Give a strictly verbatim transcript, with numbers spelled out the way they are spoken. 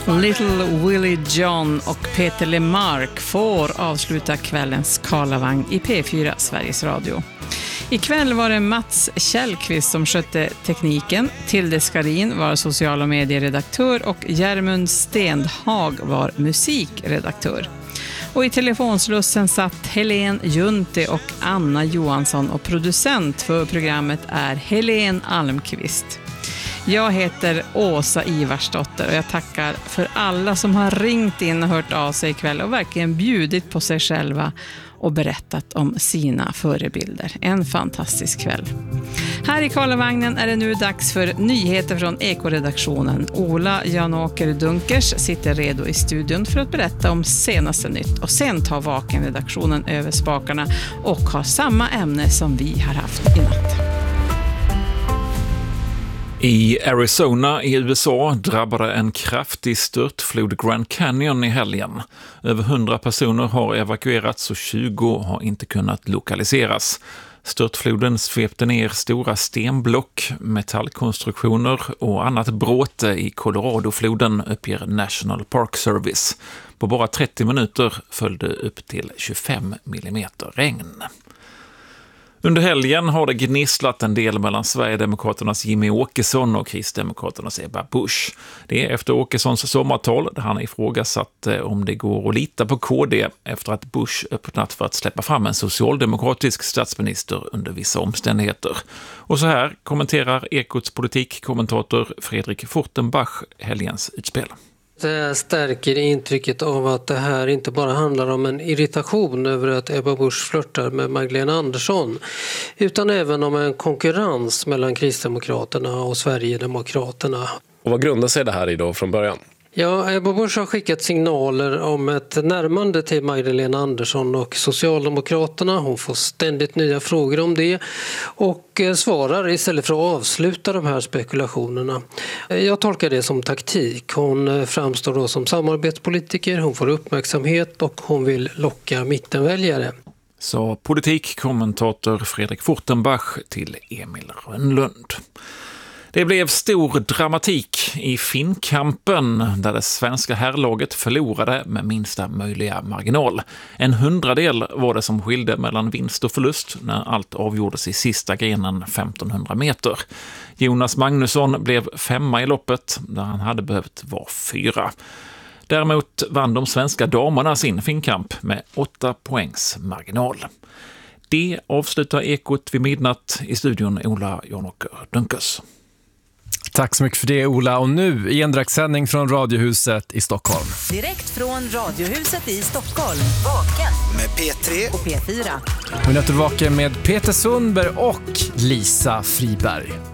Little Willie John och Peter Lemark får avsluta kvällens Karlavagn i P fyra Sveriges Radio. Ikväll var det Mats Källqvist som skötte tekniken, Tilde Skarin var sociala medieredaktör och Järmund Stenhag var musikredaktör. Och i telefonslussen satt Helen Junte och Anna Johansson och producent för programmet är Helen Almqvist. Jag heter Åsa Ivarsdotter och jag tackar för alla som har ringt in och hört av sig ikväll och verkligen bjudit på sig själva och berättat om sina förebilder. En fantastisk kväll. Här i Karlavagnen är det nu dags för nyheter från Ekoredaktionen. Ola Janåker Dunkers sitter redo i studion för att berätta om senaste nytt och sen tar Vakenredaktionen över spakarna och har samma ämne som vi har haft i natt. I Arizona i U S A drabbade en kraftig störtflod Grand Canyon i helgen. Över hundra personer har evakuerats och tjugo har inte kunnat lokaliseras. Störtfloden svepte ner stora stenblock, metallkonstruktioner och annat bråte i Coloradofloden, uppger National Park Service. På bara trettio minuter följde upp till tjugofem millimeter regn. Under helgen har det gnisslat en del mellan Sverigedemokraternas Jimmy Åkesson och Kristdemokraternas Ebba Busch. Det är efter Åkessons sommartal där han ifrågasatt om det går att lita på K D efter att Busch öppnat för att släppa fram en socialdemokratisk statsminister under vissa omständigheter. Och så här kommenterar Ekots politikkommentator Fredrik Fortenbach helgens utspel. Det stärker intrycket av att det här inte bara handlar om en irritation över att Ebba Busch flörtar med Magdalena Andersson, utan även om en konkurrens mellan Kristdemokraterna och Sverigedemokraterna. Och vad grundar sig det här i då från början? Ja, Ebba Busch har skickat signaler om ett närmande till Magdalena Andersson och Socialdemokraterna. Hon får ständigt nya frågor om det och svarar istället för att avsluta de här spekulationerna. Jag tolkar det som taktik. Hon framstår då som samarbetspolitiker, hon får uppmärksamhet och hon vill locka mittenväljare. Så politikkommentator Fredrik Fortenbach till Emil Rönnlund. Det blev stor dramatik i Finnkampen där det svenska herrlaget förlorade med minsta möjliga marginal. En hundradel var det som skilde mellan vinst och förlust när allt avgjordes i sista grenen femtonhundra meter. Jonas Magnusson blev femma i loppet där han hade behövt vara fyra. Däremot vann de svenska damerna sin Finnkamp med åtta poängs marginal. Det avslutar Ekot vid midnatt. I studion Ola Janåker Dunkers. Tack så mycket för det, Ola. Och nu i en direktsändning från Radiohuset i Stockholm. Direkt från Radiohuset i Stockholm. Vaken med P tre och P fyra. Nu är det Vaken med Peter Sundberg och Lisa Friberg.